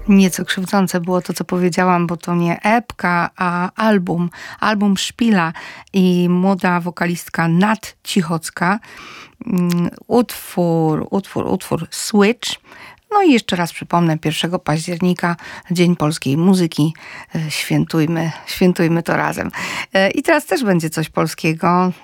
Nieco krzywdzące było to, co powiedziałam, bo to nie epka, a album. Album Szpila i młoda wokalistka Nat Cichocka. Utwór Switch. No i jeszcze raz przypomnę, 1 października, Dzień Polskiej Muzyki. Świętujmy to razem. I teraz też będzie coś polskiego.